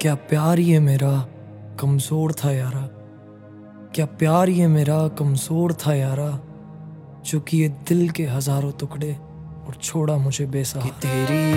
क्या प्यार ये मेरा कमज़ोर था यारा, क्या प्यार ये मेरा कमज़ोर था यारा, जो किए दिल के हज़ारों टुकड़े और छोड़ा मुझे बेसहारा।